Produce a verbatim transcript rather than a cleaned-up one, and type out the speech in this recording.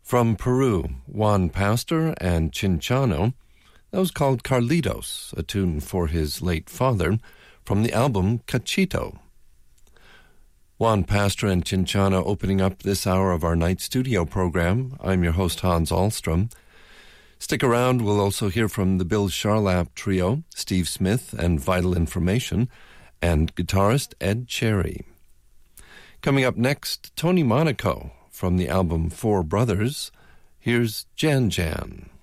From Peru, Juan Pastor and Chinchano. That was called Carlitos, a tune for his late father, from the album Cachito. Juan Pastor and Chinchano opening up this hour of our night studio program. I'm your host, Hans Ahlstrom. Stick around, we'll also hear from the Bill Charlap Trio, Steve Smith and Vital Information, and guitarist Ed Cherry. Coming up next, Tony Monaco from the album Four Brothers. Here's Jan Jan.